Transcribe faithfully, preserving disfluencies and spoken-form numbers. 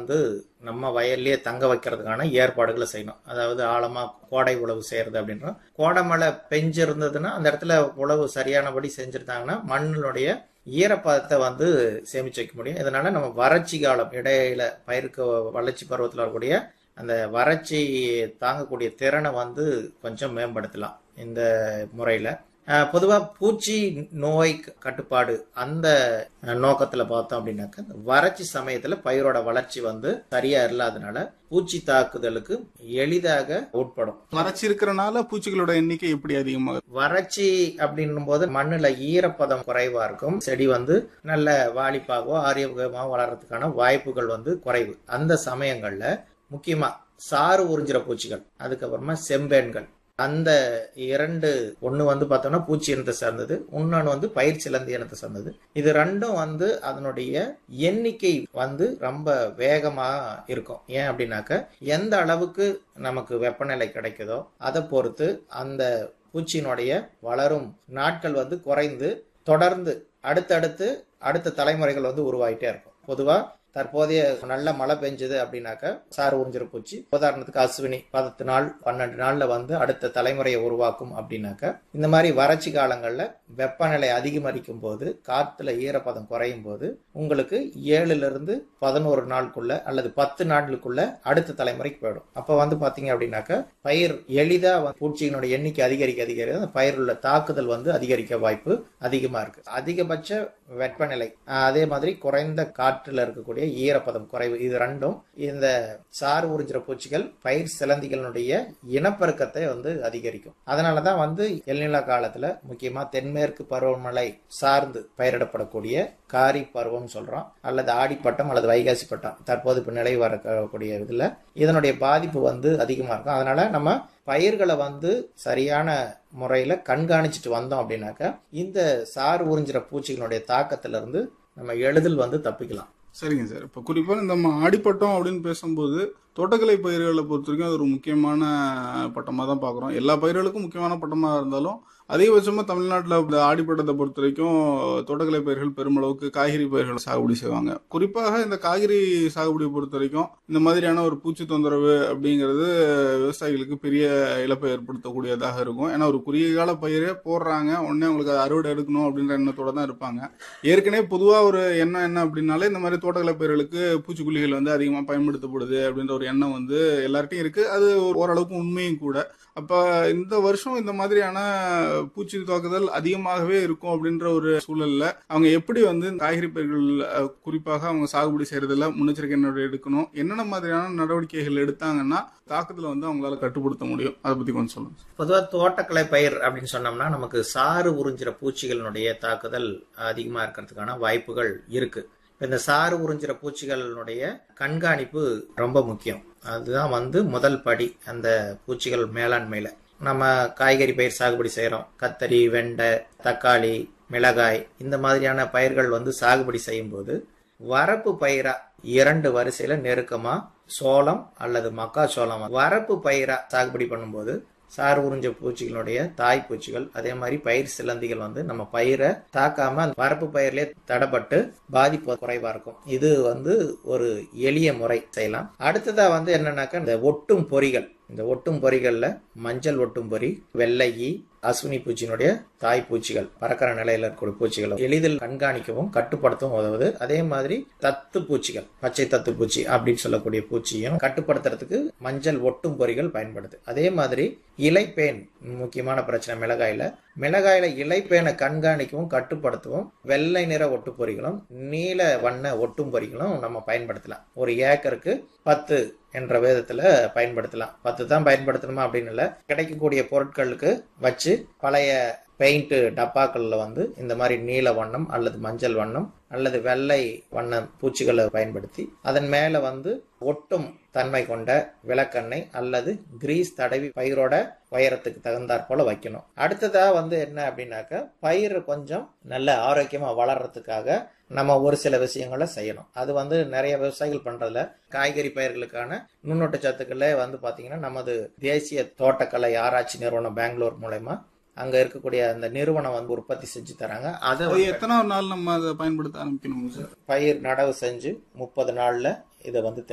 வந்து நம்ம வயல்லையே தங்க வைக்கிறதுக்கான ஏற்பாடுகளை செய்யணும். அதாவது ஆழமா கோடை உழவு செய்யறது அப்படின்றோம். கோடை மழை பெஞ்சு இருந்ததுன்னா அந்த இடத்துல உழவு சரியானபடி செஞ்சிருந்தாங்கன்னா மண்ணினுடைய ஈரப்பதத்தை வந்து சேமிச்சு வைக்க முடியும். இதனால நம்ம வறட்சி காலம் இடையில பயிருக்கு வளர்ச்சி பருவத்தில் வரக்கூடிய அந்த வறட்சி தாங்கக்கூடிய திறனை வந்து கொஞ்சம் மேம்படுத்தலாம் இந்த முறையில. பொதுவாக பூச்சி நோய் கட்டுப்பாடு அந்த நோக்கத்துல பார்த்தோம் அப்படின்னாக்க வறட்சி சமயத்துல பயிரோட வளர்ச்சி வந்து சரியா இல்லாதனால பூச்சி தாக்குதலுக்கு எளிதாக உட்படும். வறட்சி இருக்கிறனால பூச்சிகளோட எண்ணிக்கை எப்படி அதிகமாகும்? வறட்சி அப்படின்னும் போது மண்ணுல ஈரப்பதம் குறைவா இருக்கும். செடி வந்து நல்ல வாலிப்பாகவோ ஆரோக்கியமாகவோ வளர்றதுக்கான வாய்ப்புகள் வந்து குறைவு. அந்த சமயங்கள்ல முக்கியமா சாறு உறிஞ்சிற பூச்சிகள், அதுக்கப்புறமா செம்பேன்கள், அந்த இரண்டு ஒன்று வந்து பார்த்தோம்னா பூச்சி இனத்தை சார்ந்தது, இன்னொன்று வந்து பயிர் சிலந்தி இனத்தை சார்ந்தது. இது ரெண்டும் வந்து அதனுடைய எண்ணிக்கை வந்து ரொம்ப வேகமா இருக்கும். ஏன் அப்படின்னாக்க எந்த அளவுக்கு நமக்கு வெப்பநிலை கிடைக்குதோ அதை பொறுத்து அந்த பூச்சியினுடைய வளரும் நாட்கள் வந்து குறைந்து தொடர்ந்து அடுத்தடுத்து அடுத்த தலைமுறைகள் வந்து உருவாகிட்டே இருக்கும். பொதுவா தற்போதைய நல்ல மழை பெஞ்சது அப்படின்னாக்க சாறு உறிஞ்சிற பூச்சி உதாரணத்துக்கு அஸ்வினி பத்து நாள் பன்னெண்டு நாள்ல வந்து அடுத்த தலைமுறையை உருவாக்கும் அப்படின்னாக்க இந்த மாதிரி வறட்சி காலங்கள்ல வெப்பநிலை அதிகமரிக்கும் போது காத்துல ஈரப்பதம் குறையும் போது உங்களுக்கு ஏழுல இருந்து பதினோரு நாளுக்குள்ள அல்லது பத்து நாட்களுக்குள்ள அடுத்த தலைமுறைக்கு போயிடும். அப்ப வந்து பாத்தீங்க அப்படின்னாக்க பயிர் எளிதா பூச்சியினுடைய எண்ணிக்கை அதிகரிக்க அதிகரிக்க அந்த பயிர் உள்ள தாக்குதல் வந்து அதிகரிக்க வாய்ப்பு அதிகமா இருக்கு. அதிகபட்ச வெப்பநிலை அதே மாதிரி குறைந்த காற்றுல இருக்கக்கூடிய ஈரப்பதம் குறைவு, இது ரெண்டும் இந்த சாறு உறிஞ்சிற பூச்சிகள் பயிர் சிலந்திகளுடைய இனப்பெருக்கத்தை வந்து அதிகரிக்கும். அதனாலதான் வந்து எல்நிலா காலத்துல முக்கியமா தென்மேற்கு பருவமழை சார்ந்து பயிரிடப்படக்கூடிய காரி பருவம் சொல்றோம், அல்லது ஆடிப்பட்டம் அல்லது வைகாசி பட்டம் தற்போது இப்ப நிலை வரக்கூடிய இதுல இதனுடைய பாதிப்பு வந்து அதிகமா இருக்கும். அதனால நம்ம பயிர்களை வந்து சரியான முறையில கண்காணிச்சுட்டு வந்தோம் அப்படின்னாக்க இந்த சாறு உறிஞ்சிற பூச்சிகளுடைய தாக்கத்துல இருந்து நம்ம எளிதில் வந்து தப்பிக்கலாம். சரிங்க சார். இப்போ குறிப்பாக இந்த ஆடிப்பட்டம் அப்படின்னு பேசும்போது தோட்டக்கலை பயிர்களை பொறுத்த வரைக்கும் அது ஒரு முக்கியமான பட்டமாக தான் பார்க்குறோம். எல்லா பயிர்களுக்கும் முக்கியமான பட்டமாக இருந்தாலும் அதிகபட்சமாக தமிழ்நாட்டில் ஆடிப்பட்டத்தை பொறுத்த வரைக்கும் தோட்டக்கலை பயிர்கள் பெருமளவுக்கு காய்கறி பயிர்கள் சாகுபடி செய்வாங்க. குறிப்பாக இந்த காய்கறி சாகுபடியை பொறுத்த வரைக்கும் இந்த மாதிரியான ஒரு பூச்சி தொந்தரவு அப்படிங்கிறது விவசாயிகளுக்கு பெரிய இழப்பை ஏற்படுத்தக்கூடியதாக இருக்கும். ஏன்னா ஒரு குறுகிய கால பயிரே போடுறாங்க, உடனே உங்களுக்கு அறுவடை எடுக்கணும் அப்படின்ற எண்ணத்தோட தான் இருப்பாங்க. ஏற்கனவே பொதுவாக ஒரு எண்ணம் என்ன அப்படின்னாலே இந்த மாதிரி தோட்டக்கலை பயிர்களுக்கு பூச்சிக்கொல்லிகள் வந்து அதிகமாக பயன்படுத்தப்படுது அப்படின்ற ஒரு எண்ணம் வந்து எல்லார்ட்டையும் இருக்கு. அது ஓரளவுக்கு உண்மையும் கூட. அப்ப இந்த வருஷம் இந்த மாதிரியான பூச்சி தாக்குதல் அதிகமாகவே இருக்கும் அப்படின்ற ஒரு சூழல்ல அவங்க எப்படி வந்து காய்கறி பயிர்கள் குறிப்பாக அவங்க சாகுபடி செய்யறதுல முன்னெச்சரிக்கை நடவடிக்கை எடுக்கணும், என்னென்ன மாதிரியான நடவடிக்கைகள் எடுத்தாங்கன்னா தாக்குதலை வந்து அவங்களால கட்டுப்படுத்த முடியும், அதை பத்தி கொஞ்சம் சொல்லுங்க. பொதுவாக தோட்டக்கலை பயிர் அப்படின்னு சொன்னோம்னா நமக்கு சாறு உறிஞ்சிற பூச்சிகளினுடைய தாக்குதல் அதிகமா இருக்கிறதுக்கான வாய்ப்புகள் இருக்கு. இந்த சாறு உறிஞ்சிற பூச்சிகளுடைய கண்காணிப்பு ரொம்ப முக்கியம். அதுதான் வந்து முதல் படி அந்த பூச்சிகள் மேலாண்மையில. நம்ம காய்கறி பயிர் சாகுபடி செய்யறோம், கத்தரி, வெண்டை, தக்காளி, மிளகாய், இந்த மாதிரியான பயிர்கள் வந்து சாகுபடி செய்யும் போது வரப்பு பயிரா இரண்டு வரிசையில நெருக்கமா சோளம் அல்லது மக்காச்சோளம் வரப்பு பயிரா சாகுபடி பண்ணும்போது சாறு உறிஞ்ச பூச்சிகளுடைய தாய் பூச்சிகள் அதே மாதிரி பயிர் சிலந்திகள் வந்து நம்ம பயிரை தாக்காம வரப்பு பயிர்லயே தடப்பட்டு பாதிப்பு குறைவா இருக்கும். இது வந்து ஒரு எளிய முறை செய்யலாம். அடுத்ததா வந்து என்னன்னாக்கா இந்த ஒட்டும் பொறிகள், இந்த ஒட்டும் பொறிகள்ல மஞ்சள் ஒட்டும் பொறி, வெள்ளையி, அஸ்வினி பூச்சியினுடைய தாய் பூச்சிகள், பறக்கிற நிலையில இருக்கக்கூடிய பூச்சிகளை எளிதில் கண்காணிக்கவும் கட்டுப்படுத்தவும் உதவுது. அதே மாதிரி தத்து பூச்சிகள், பச்சை தத்து பூச்சி அப்படின்னு சொல்லக்கூடிய பூச்சியும் கட்டுப்படுத்துறதுக்கு மஞ்சள் ஒட்டும் பொறிகள் பயன்படுது. அதே மாதிரி இலைப்பேன் முக்கியமான பிரச்சனை மிளகாயில. மிளகாயில இலைப்பேனை கண்காணிக்கவும் கட்டுப்படுத்தவும் வெள்ளை நிற ஒட்டுப்பொறிகளும் நீல வண்ண ஒட்டும் பொறிகளும் நம்ம பயன்படுத்தலாம். ஒரு ஏக்கருக்கு பத்து என்ற வேதத்துல பயன்படுத்தலாம். பத்து தான் பயன்படுத்தணுமா அப்படின்னு இல்லை, கிடைக்கக்கூடிய பொருட்களுக்கு வச்சு பழைய பெயிண்ட் டப்பாக்கள்ல வந்து இந்த மாதிரி நீல வண்ணம் அல்லது மஞ்சள் வண்ணம் அல்லது வெள்ளை வண்ண பூச்சிகளை பயன்படுத்தி அதன் மேல வந்து ஒட்டும் தன்மை கொண்ட விளக்கெண்ணெய் அல்லது கிரீஸ் தடவி பயிரோட உயரத்துக்கு தகுந்தாற் போல வைக்கணும். அடுத்ததா வந்து என்ன அப்படின்னாக்க பயிர் கொஞ்சம் நல்ல ஆரோக்கியமா வளர்றதுக்காக நம்ம ஒரு சில விஷயங்களை செய்யணும். அது வந்து நிறைய விவசாயிகள் பண்றதுல காய்கறி பயிர்களுக்கான நுண்ணூட்ட சத்துக்களே வந்து பாத்தீங்கன்னா நமது தேசிய தோட்டக்கலை ஆராய்ச்சி நிறுவனம் பெங்களூர் மூலமா அங்க இருக்கக்கூடிய அந்த நிறுவனம் வந்து உற்பத்தி செஞ்சு தராங்க. அதை எத்தனை நாள் நம்ம அதை பயன்படுத்த ஆரம்பிக்கணும் சார்? பயிர் நடவு செஞ்சு முப்பது நாள்ல இதை வந்து